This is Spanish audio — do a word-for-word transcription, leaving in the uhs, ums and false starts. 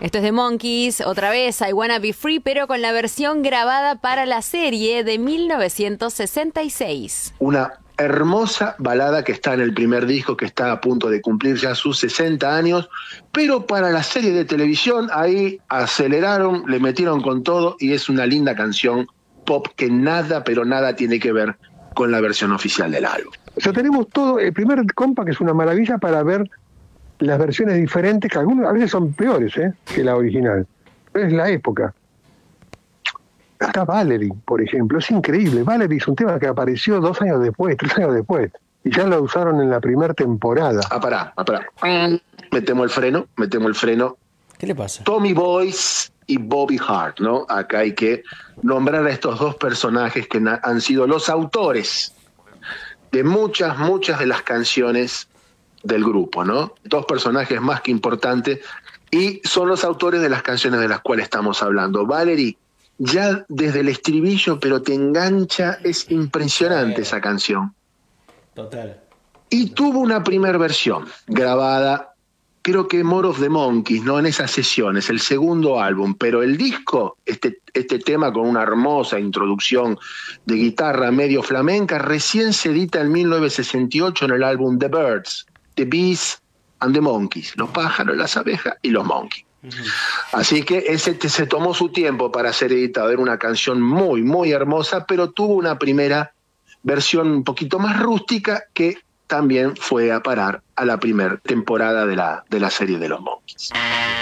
Esto es The Monkees, otra vez I Wanna Be Free, pero con la versión grabada para la serie de mil novecientos sesenta y seis. Una hermosa balada que está en el primer disco, que está a punto de cumplir ya sus sesenta años, pero para la serie de televisión ahí aceleraron, le metieron con todo y es una linda canción pop que nada, pero nada tiene que ver con la versión oficial del álbum. O sea, tenemos todo, el primer compa que es una maravilla para ver las versiones diferentes, que algunas a veces son peores ¿eh? que la original. Pero es la época. Está Valerie, por ejemplo, es increíble. Valerie es un tema que apareció dos años después, tres años después, y ya lo usaron en la primera temporada. Ah, pará, ah, pará. Metemos el freno, metemos el freno. ¿Qué le pasa? Tommy Boyce y Bobby Hart, ¿no? Acá hay que nombrar a estos dos personajes que han sido los autores de muchas, muchas de las canciones del grupo, ¿no? Dos personajes más que importantes y son los autores de las canciones de las cuales estamos hablando. Valerie, ya desde el estribillo, pero te engancha, es impresionante esa canción. Total. Y tuvo una primera versión grabada, creo que More of the Monkees, ¿no? En esas sesiones, el segundo álbum, pero el disco, este, este tema con una hermosa introducción de guitarra medio flamenca, recién se edita en mil novecientos sesenta y ocho en el álbum The Birds, The Bees and the Monkeys, los pájaros, las abejas y los monkeys. Uh-huh. Así que ese te, se tomó su tiempo para ser editado, era una canción muy, muy hermosa, pero tuvo una primera versión un poquito más rústica que también fue a parar a la primera temporada de la, de la serie de los Monkees.